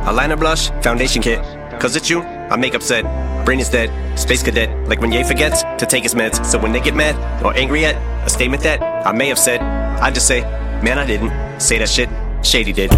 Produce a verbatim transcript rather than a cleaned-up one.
eyeliner blush, foundation kit. Cause it's you, I make upset. Brain is dead, space cadet. Like when Ye forgets to take his meds. So when they get mad or angry at a statement that I may have said, I just say, man, I didn't say that shit. Shady did.